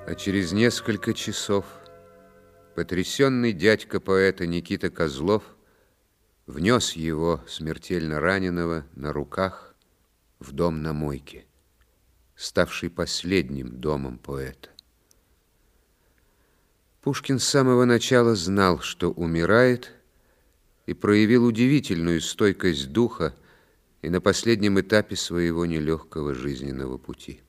А через несколько часов потрясенный дядька поэта Никита Козлов внес его, смертельно раненого, на руках в дом на Мойке, ставший последним домом поэта. Пушкин с самого начала знал, что умирает, и проявил удивительную стойкость духа и на последнем этапе своего нелегкого жизненного пути.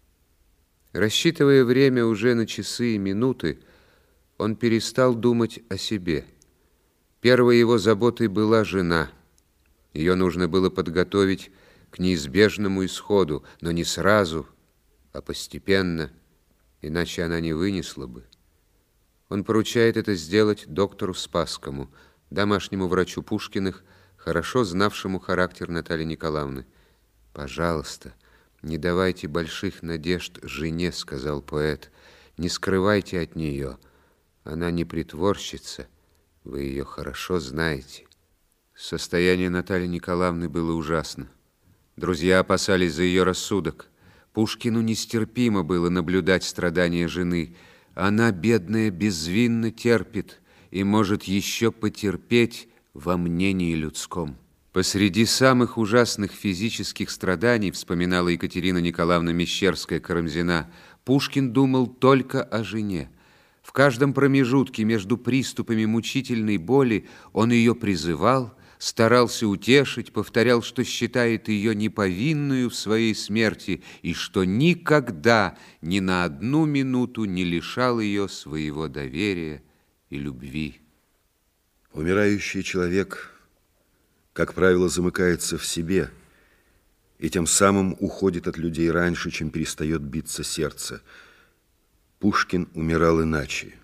Рассчитывая время уже на часы и минуты, он перестал думать о себе. Первой его заботой была жена. Ее нужно было подготовить к неизбежному исходу, но не сразу, а постепенно, иначе она не вынесла бы. Он поручает это сделать доктору Спасскому, домашнему врачу Пушкиных, хорошо знавшему характер Натальи Николаевны. «Пожалуйста, не давайте больших надежд жене», — сказал поэт. «Не скрывайте от нее. Она не притворщица. Вы ее хорошо знаете». Состояние Натальи Николаевны было ужасно. Друзья опасались за ее рассудок. Пушкину нестерпимо было наблюдать страдания жены. Она, бедная, безвинно терпит и может еще потерпеть во мнении людском. Посреди самых ужасных физических страданий, вспоминала Екатерина Николаевна Мещерская-Карамзина, Пушкин думал только о жене. В каждом промежутке между приступами мучительной боли он ее призывал, старался утешить, повторял, что считает ее неповинную в своей смерти и что никогда ни на одну минуту не лишал ее своего доверия и любви. Умирающий человек, как правило, замыкается в себе и тем самым уходит от людей раньше, чем перестает биться сердце. Пушкин умирал иначе.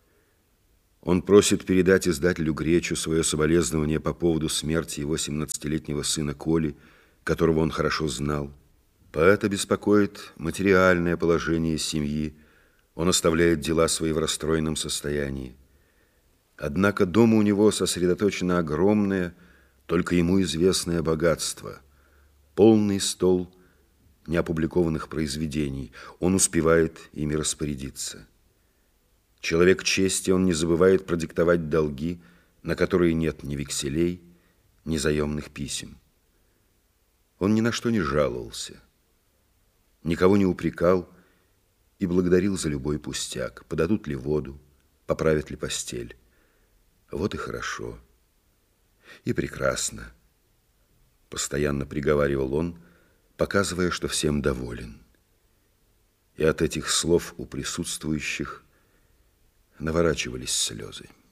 Он просит передать издателю Гречу свое соболезнование по поводу смерти его 17-летнего сына Коли, которого он хорошо знал. Поэта беспокоит материальное положение семьи. Он оставляет дела свои в расстроенном состоянии. Однако дома у него сосредоточено огромное, только ему известное богатство. Полный стол неопубликованных произведений. Он успевает ими распорядиться. Человек чести, он не забывает продиктовать долги, на которые нет ни векселей, ни заемных писем. Он ни на что не жаловался, никого не упрекал и благодарил за любой пустяк. Подадут ли воду, поправят ли постель. Вот и хорошо, и прекрасно, постоянно приговаривал он, показывая, что всем доволен. И от этих слов у присутствующих наворачивались слезы.